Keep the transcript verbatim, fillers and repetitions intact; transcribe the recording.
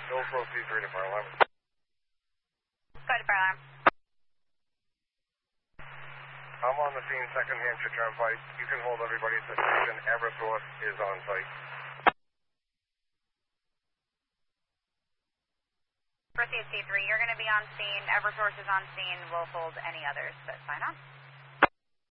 Hillsborough C three to fire alarm. Go to fire alarm. I'm on the scene, second Hampshire Turnpike. You can hold everybody at the station. Eversource is on site. Proceed C three, you're going to be on scene. Eversource is on scene. We'll hold any others, but sign on.